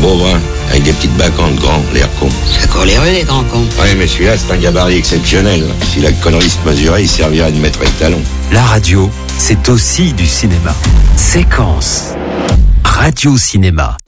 beau brun, avec des petites bacchantes grands, l'air con. C'est coléreux, les grands cons. Ouais, mais celui-là, c'est un gabarit exceptionnel. Si la connerie se mesurait, il servirait de maître étalon. La radio, c'est aussi du cinéma. Séquence. Radio Cinéma.